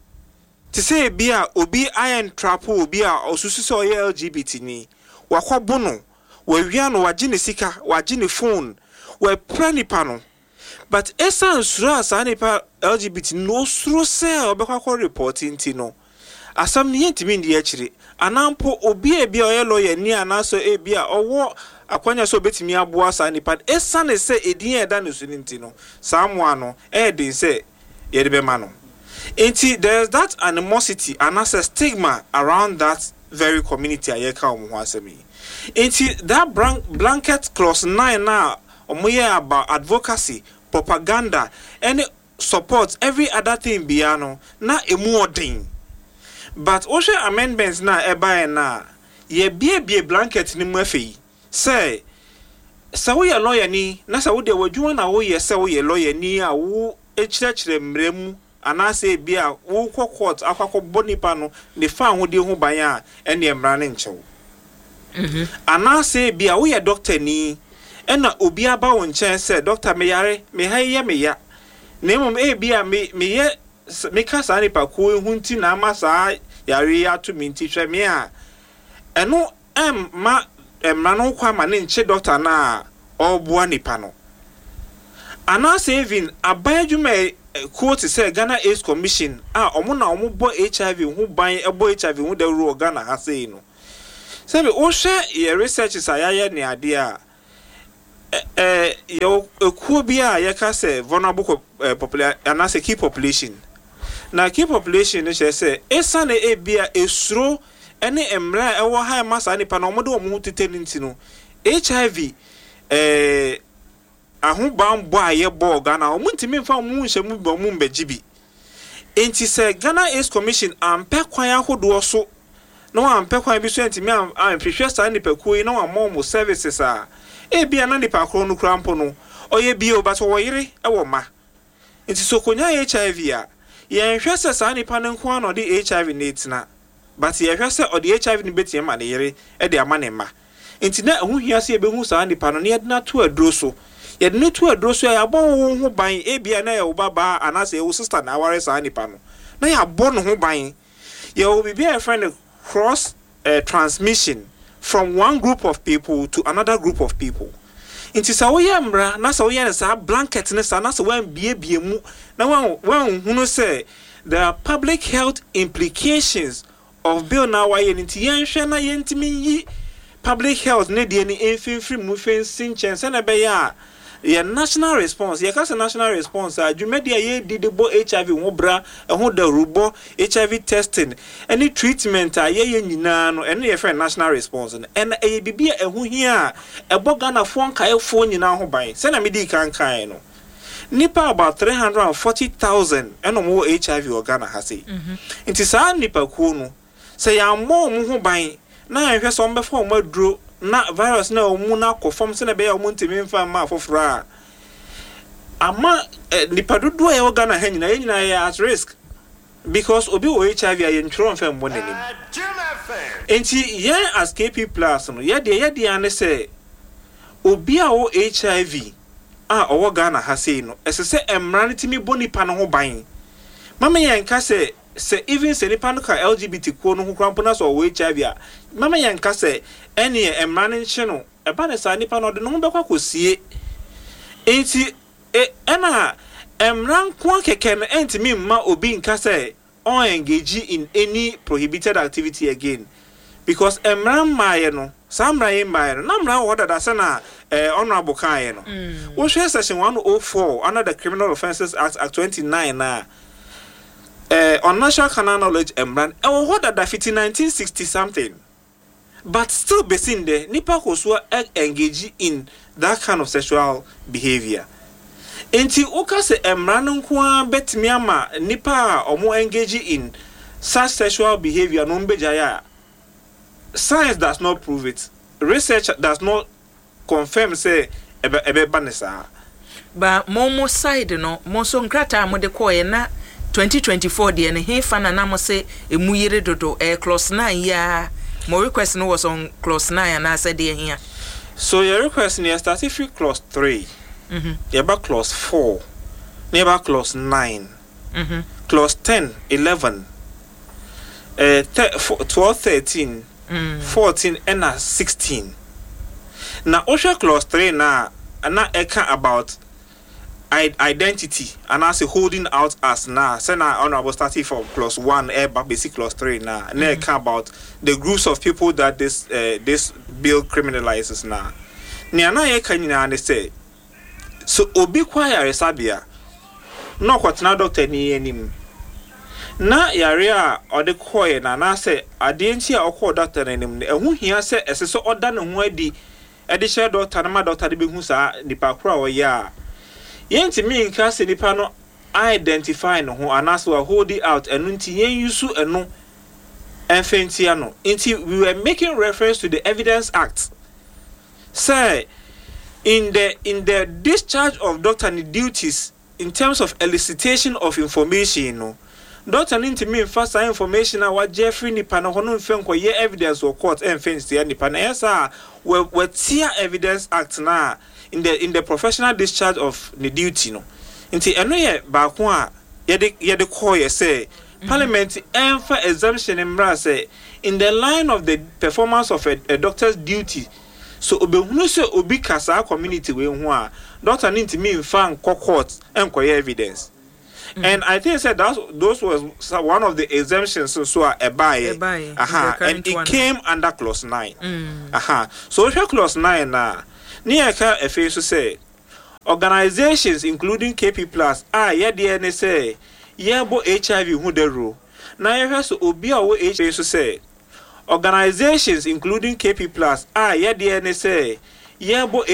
ti say bia obi iron trap obi a osusu so ye L G B T ni wakwabo no wawia no waje ne sika waje ne phone we pranipa no but esan sura asanipa L G B T no suro se obekwa ko reporting ti no asam ni yentimi ndi akire anampo obi e bia oye lawyer ni anaso e bia owo akwanya so betimi aboa asanipa esan se edin eda no suninti no samwa no e din se ye de be ma no enti there's that animosity and as a stigma around that very community ayeka omo asemi enti that blanket clause nine na omoye about advocacy propaganda and support every other thing biano na emu odin but oshe amendments na eba na ye bie bie blanket ni mu afei say sa wo ye lawyer ni na sa wo de wadwuma na wo ye say wo ye lawyer ni a wo ekyirechire mremu anase bia wo kɔ court akwakɔ bonipa no ne fa ho de ho ban a ene emra ne nchew mhm anase bia wo ye doctor ni ena obi aba wo nchen say doctor me yare me haye me ya na emom e bia me me ye me ka sa ne pa ko ehunti na ama sa yare ya to minti hwe me a eno em ma emra no kwa ma ne nche doctor na oboa nipa no ana saving abayadwuma quote say Ghana AIDS Commission ah omo na omo bo H I V hu ban ebo H I V hu da ru Ghana ha sei no say be o hwe ye research ayaye ne ade a eh yo ekuo bi a ye ka say vulnerable population ana say key population na key population no say esa na e bia esuro ene emra e wo high massa nipa na omo de omo tete nti no H I V eh ahu bambo aye bo Ghana omo ntimi mfa omo nhemu bo omo mbegibi enti say Ghana AIDS Commission ampe kwan ahodo so no ampe kwan bi so ntimi am prehwe sa nipa kuyi no am mo services a e bia na nipa kro no krampo no oye bi o bato wo yire e wo ma enti so konya H I V a ye nhwe se sa nipa no nko no de H I V netina but ye hwe se o de H I V ni betie ma ne yire e de ama ne ma enti na hu hia se e be hu sa nipa no ne ye na to aduro so ye de to aduro so ya bon ho ban e bia na ye wo baba anase ye wo sister na aware sa nipa no na ya bon ho ban ye wo bi a friend cross uh, transmission from one group of people to another group of people. Inti sa wo yemra na sa wo yen sa blanket ne sa na sa wan bie bie mu na wan wan hunu say the public health implications of bill na wa yen inti yen hwe na yen timi yi public health ne de ni enfimfiri mu fensin chense na be ya ye national response ye kasa national response a dwumedi ye did bo H I V ho bra e ho da rubo H I V testing any treatment a ye ye nyina no ene ye friend national response en e bibia e ho hia e bo Ghana fo nkaefo nyina ho ban se na medi kan kan no nipa about three hundred forty thousand eno mo H I V o Ghana ha sei nti sa nipa ku no se ya mo mo ho ban na ehwe so mbe fo mo aduro na virus na omu na kofom se na be ya omu ntimi mfa ma afofra ama eh, nipa dodo ya Ghana ha nyina nyina ya at risk because obi o H I V ya ntro mfa mbo nanim enti ye as K P plus no ye de ye de ane se obi a o H I V a owo Ghana ha sei no ese se emra ntimi bo nipa no ho ban mama ye nka se se even se nipa no ka L G B T Q no ho krampo na so o H I V a mama ye nka se eni emra nche no e ba ne sa nipa no de no be kwa kosie enti e ena emra nko keke no entimi mma obi nka se on engage in any prohibited activity again because emra maye no samra ye maye no namra wo dada se na eh honorable kan no wo hwe section one oh four under the Criminal Offences Act Act twenty-nine na eh on national canon knowledge emra e wo dada fifty nineteen sixty something. But still besin there, nipa kosua engage in that kind of sexual behavior. Enti uka se emra nko betimi ama nipa omo engage in such sexual behavior no mbejaya. Science does not prove it. Research does not confirm say ebe ebe banesa.
Ba momo side no, mo so nkrata mo de koye na twenty twenty-four de ne he fa na na mo se emu yire dodo e clause nine ya. My request no was on clause nine and I said here.
So your request near started free clause three. Mm-hmm. Yeah, about clause four. Near clause nine. Mm-hmm. Clause ten, eleven. Uh twelve, thirteen, mm. fourteen and sixteen. Now Osha clause three now and now eka about identity and as a holding out as now say now honorable starting from clause one eh basic clause three now and then mm-hmm. about the groups of people that this uh, this bill criminalizes now nia na ye kan nyina say so obi kwaya resabia no kwatena doctor ni anim na yare a ode koye na na say ade nti a okọ doctor anim ehu hia say ese so oda ne ho adi ede share doctor na ma doctor de behu sa nipa kura wo ya yenti mi nka se nipa no identify no ho anaso hold it out enu nti yen yusu enu enfentia no nti we were making reference to the Evidence Act. Say in the in the discharge of doctor duties in terms of elicitation of information no doctor nti mi first information a wa Jeffrey nipa no ho no mfe nko ye evidence or court enfentia nipa na yesa we we tia Evidence Act na in the in the professional discharge of the duty no nti eno ye ba ko a ye de ye de call ye say Parliament emphasize exemption in say in the line of the performance of a, a doctor's duty. So obehunu se obi kasa community we ho a doctor need to mean fan court and evidence. Mm-hmm. And I think said that those was one of the exemptions so so a buy. Aha, and it one. Came under clause nine. Mm. Aha. So if clause nine na near ka e face to say organizations including K P Plus ah yeah the N S A yeah bo H I V who the rule. Now you so obi a wo H I V so say organizations including K P Plus ah yeah the N S A yeah bo